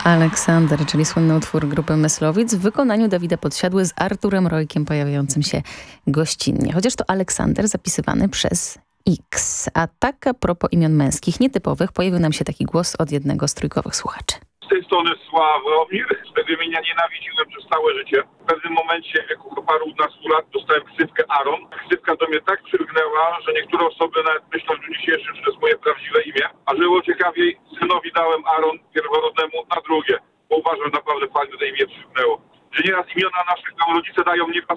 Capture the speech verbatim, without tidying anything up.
Aleksander, czyli słynny utwór grupy Myslowic w wykonaniu Dawida Podsiadły z Arturem Rojkiem pojawiającym się gościnnie. Chociaż to Aleksander zapisywany przez X. A tak a propos imion męskich, nietypowych, pojawił nam się taki głos od jednego z trójkowych słuchaczy. Z tej strony Sławomir. Tego imienia nienawidziłem przez całe życie. W pewnym momencie, w wieku parunastu lat, dostałem ksywkę Aaron. Ksywka do mnie tak przylgnęła, że niektóre osoby nawet myślą w dniu dzisiejszym, że to jest moje prawdziwe imię. A że było ciekawiej, synowi dałem Aaron pierworodnemu na drugie, bo uważam, naprawdę fajnie, że imię przylgnęło. Że nieraz imiona naszych nam rodzice dają nie